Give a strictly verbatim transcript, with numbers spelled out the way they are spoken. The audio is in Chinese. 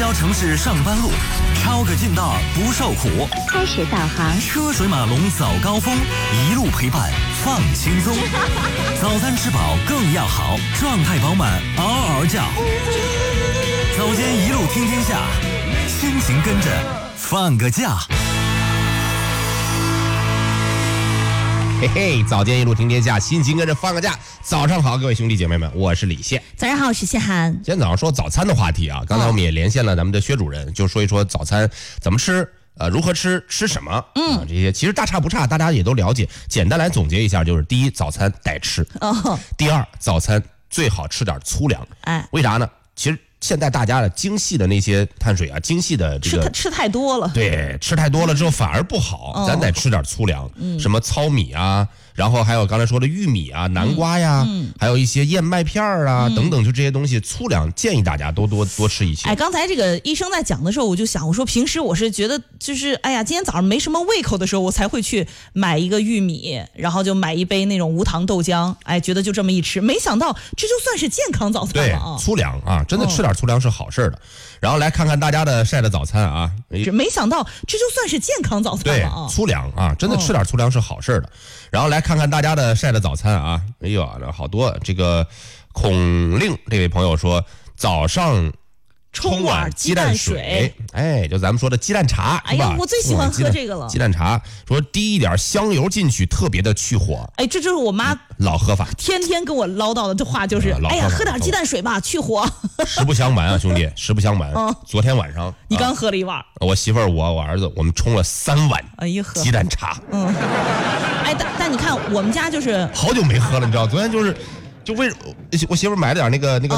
条城市上班路，抄个近道不受苦。 开始导航， 车水马龙早高峰，一路陪伴放轻松。早餐吃饱更要好，状态饱满嗷嗷叫。早间一路听天下，心情跟着放个假。 嘿嘿，早间一路听天下，心情跟着放个假。早上好，各位兄弟姐妹们，我是李现。 早上好，我是谢涵。 今天早上说早餐的话题啊，刚才我们也连线了咱们的薛主任，就说一说早餐怎么吃，呃，如何吃，吃什么，嗯、啊，这些其实大差不差，大家也都了解。简单来总结一下，就是第一，早餐得吃；哦、第二，早餐最好吃点粗粮。哎，为啥呢？其实现在大家的精细的那些碳水啊，精细的这个吃吃太多了， 对，吃太多了之后反而不好，哦、咱得吃点粗粮，嗯、什么糙米啊，然后还有刚才说的玉米啊、南瓜呀，嗯、还有一些燕麦片啊、嗯、等等，就这些东西，粗粮建议大家多多多吃一些。 哎，刚才这个医生在讲的时候，我就想，我说平时我是觉得就是哎呀，今天早上没什么胃口的时候，我才会去买一个玉米，然后就买一杯那种无糖豆浆，哎，觉得就这么一吃，没想到这就算是健康早餐了啊！ 对，粗粮啊，真的吃点粗粮是好事的。哦、然后来看看大家的晒的早餐啊， 没想到这就算是健康早餐了啊！ 对，粗粮啊，真的吃点粗粮是好事的。然后来看看大家的晒的早餐啊，哎呦，好多。这个孔令这位朋友说，早上冲碗鸡蛋水，哎，就咱们说的鸡蛋茶， 哎呀，我最喜欢喝这个了。 鸡蛋茶，说滴一点香油进去，特别的去火。 哎，这就是我妈老喝法， 天天跟我唠叨的这话就是，哎呀，喝点鸡蛋水吧，去火。 实不相瞒啊，兄弟，实不相瞒，嗯、昨天晚上你刚喝了一碗， 我媳妇儿、我、我儿子，我们冲了三碗，哎呀，鸡蛋茶。 嗯，哎，但但你看，我们家就是好久没喝了，你知道，昨天就是。就为我媳妇买了点那个那个